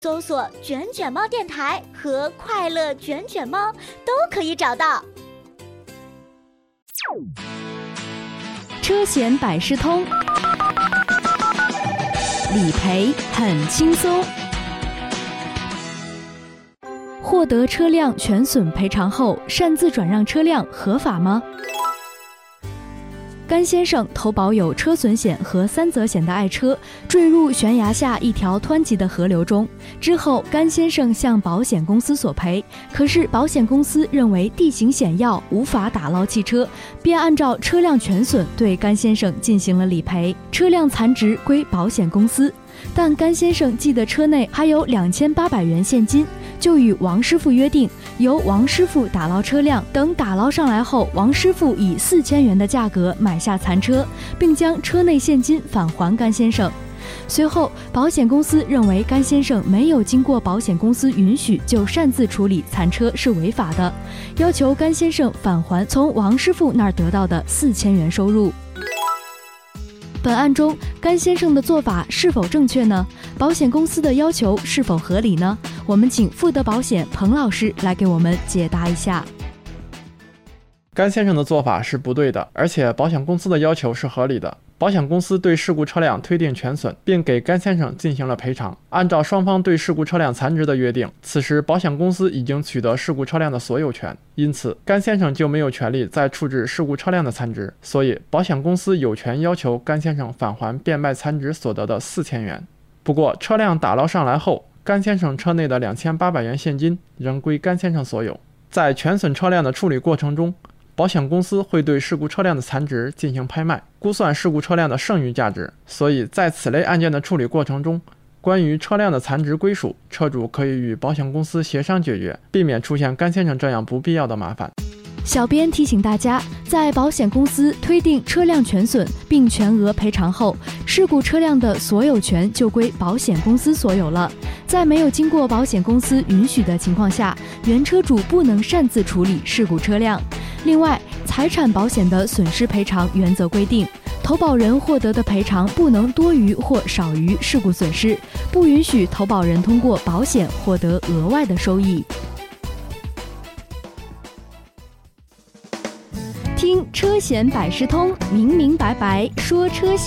搜索卷卷猫电台和快乐卷卷猫都可以找到。 车险百事通，理赔很轻松。获得车辆全损赔偿后，擅自转让车辆合法吗？甘先生投保有车损险和3责险的爱车坠入悬崖下一条湍急的河流中，之后甘先生向保险公司索赔，可是保险公司认为地形险要，无法打捞汽车，便按照车辆全损对甘先生进行了理赔，车辆残值归保险公司。但甘先生记得车内还有2800元现金，就与王师傅约定，由王师傅打捞车辆，等打捞上来后，王师傅以4000元的价格买下残车，并将车内现金返还甘先生。随后保险公司认为甘先生没有经过保险公司允许就擅自处理残车是违法的，要求甘先生返还从王师傅那儿得到的4000元收入。本案中甘先生的做法是否正确呢？保险公司的要求是否合理呢？我们请富德保险彭老师来给我们解答一下。 甘先生的做法是不对的，而且保险公司的要求是合理的。保险公司对事故车辆推定全损，并给甘先生进行了赔偿。按照双方对事故车辆残值的约定，此时保险公司已经取得事故车辆的所有权，因此甘先生就没有权利再处置事故车辆的残值，所以保险公司有权要求甘先生返还变卖残值所得的4000元。不过车辆打捞上来后，甘先生车内的2800元现金仍归甘先生所有。在全损车辆的处理过程中，保险公司会对事故车辆的残值进行拍卖，估算事故车辆的剩余价值，所以在此类案件的处理过程中，关于车辆的残值归属，车主可以与保险公司协商解决，避免出现甘先生这样不必要的麻烦。 小编提醒大家，在保险公司推定车辆全损并全额赔偿后，事故车辆的所有权就归保险公司所有了。在没有经过保险公司允许的情况下，原车主不能擅自处理事故车辆。另外，财产保险的损失赔偿原则规定，投保人获得的赔偿不能多于或少于事故损失，不允许投保人通过保险获得额外的收益。听车险百事通，明明白白说车险。